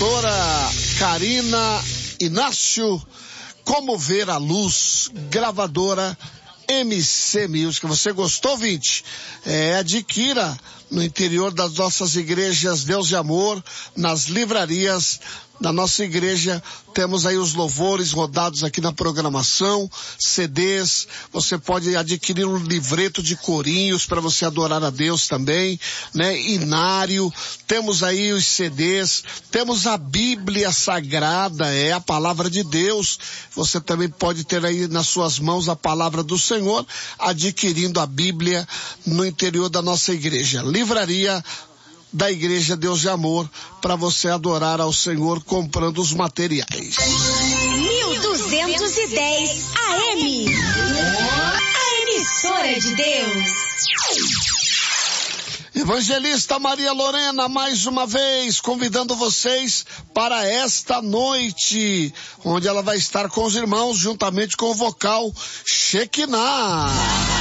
Pastora Karina Inácio, Como Ver a Luz, gravadora MC Music. Você gostou, ouvinte? Adquira no interior das nossas igrejas Deus e Amor, nas livrarias da nossa igreja. Temos aí os louvores rodados aqui na programação, CDs, você pode adquirir um livreto de corinhos para você adorar a Deus também, né? Inário, temos aí os CDs, temos a Bíblia Sagrada, a palavra de Deus. Você também pode ter aí nas suas mãos a palavra do Senhor, adquirindo a Bíblia no interior da nossa igreja. Livraria da Igreja Deus de Amor, para você adorar ao Senhor comprando os materiais. 1210 AM, a emissora de Deus. Evangelista Maria Lorena, mais uma vez, convidando vocês para esta noite, onde ela vai estar com os irmãos, juntamente com o vocal Shekinah.